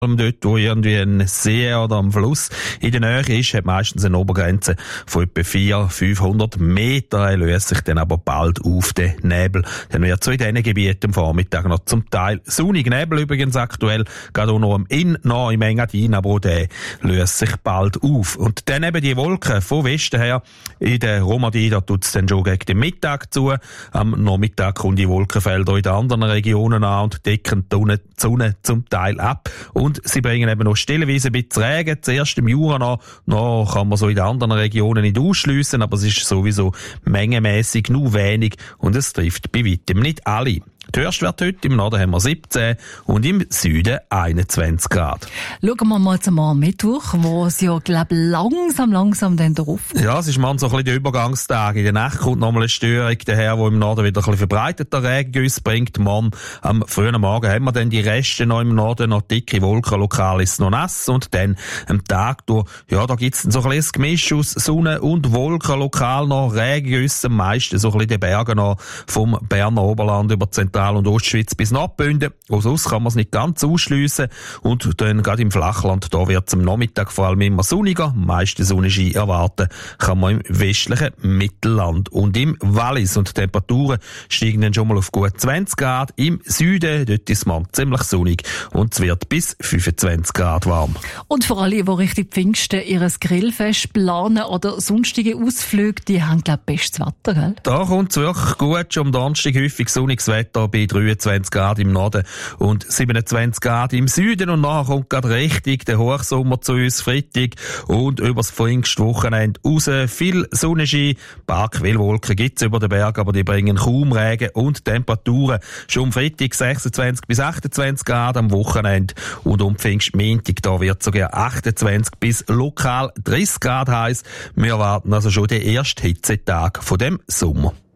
dort, wo irgendwie ein See oder ein Fluss in der Nähe ist, hat meistens eine Obergrenze von etwa 400-500 Meter. Er löst sich dann aber bald auf den Nebel. Dann wird so in diesen Gebieten am Vormittag noch zum Teil sonnig. Nebel übrigens aktuell, gerade auch noch im Inn, noch im Engadin, aber auch der löst sich bald auf. Und dann eben die Wolken von Westen her in der Romandie, da tut es dann schon gegen den Mittag zu. Am Nachmittag kommen die Wolkenfelder in den anderen Regionen an und decken die Sonne zum Teil ab. Und sie bringen eben noch stellenweise ein bisschen Regen. Zuerst im Jura noch kann man so in den anderen Regionen nicht ausschliessen, aber es ist sowieso mengenmässig nur wenig und es trifft bei weitem nicht alle. Die Höchstwerte heute im Norden haben wir 17 und im Süden 21 Grad. Schauen wir mal zum Mittwoch, wo es ja, glaube langsam dann drauf geht. Ja, es ist mal so ein bisschen der Übergangstag. In der Nacht kommt nochmal eine Störung daher, die im Norden wieder ein bisschen verbreiteter Regengüsse bringt. Morgen, am frühen Morgen haben wir dann die Reste noch im Norden, noch dicke Wolken, lokal ist es noch nass und dann am Tag durch, ja, da gibt's dann so ein bisschen ein Gemisch aus Sonne und Wolken, lokal noch Regengüsse, am meisten so ein bisschen die Berge noch vom Berner Oberland über Zentral- und Ostschweiz bis Nordbünden. Auch sonst kann man es nicht ganz ausschliessen. Und dann gerade im Flachland, da wird es am Nachmittag vor allem immer sonniger. Am meisten Sonnenschein erwarten kann man im westlichen Mittelland und im Wallis. Und die Temperaturen steigen dann schon mal auf gut 20 Grad. Im Süden, dort ist es morgen ziemlich sonnig und es wird bis 25 Grad warm. Und für alle, die Richtung Pfingsten ihr Grillfest planen oder sonstige Ausflüge, die haben, glaube ich, bestes Wetter, gell? Da kommt es wirklich gut. Schon am Donnerstag häufig sonniges Wetter bei 23 Grad im Norden und 27 Grad im Süden. Und nachher kommt gerade richtig der Hochsommer zu uns, Freitag, und übers Pfingstwochenende raus. Viel Sonnenschein, ein paar Quellwolken gibt's über den Berg, aber die bringen kaum Regen und Temperaturen. Schon am Freitag 26 bis 28 Grad am Wochenende und um Pfingstmontag, da wird sogar 28 bis lokal 30 Grad heiß. Wir erwarten also schon den ersten Hitzetag von dem Sommer.